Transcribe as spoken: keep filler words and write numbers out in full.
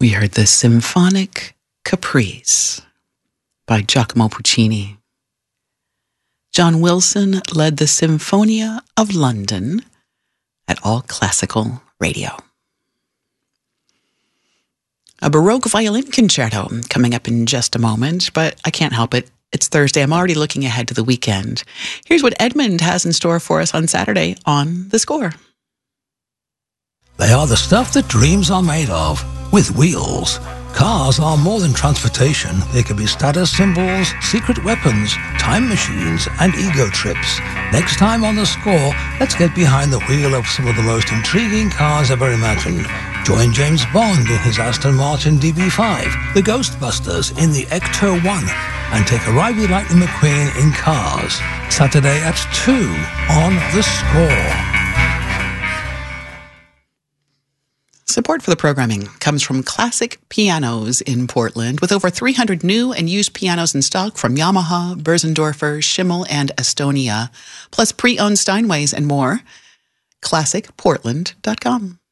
We heard the Symphonic Caprice by Giacomo Puccini. John Wilson led the Symphonia of London at All Classical Radio. A Baroque violin concerto coming up in just a moment, but I can't help it. It's Thursday. I'm already looking ahead to the weekend. Here's what Edmund has in store for us on Saturday on The Score. They are the stuff that dreams are made of, with wheels. Cars are more than transportation. They can be status symbols, secret weapons, time machines, and ego trips. Next time on The Score, let's get behind the wheel of some of the most intriguing cars ever imagined. Join James Bond in his Aston Martin D B five, the Ghostbusters in the Ecto one, and take a ride with Lightning McQueen in Cars. Saturday at two on The Score. Support for the programming comes from Classic Pianos in Portland, with over three hundred new and used pianos in stock from Yamaha, Börsendorfer, Schimmel, and Estonia, plus pre-owned Steinways and more. classic portland dot com.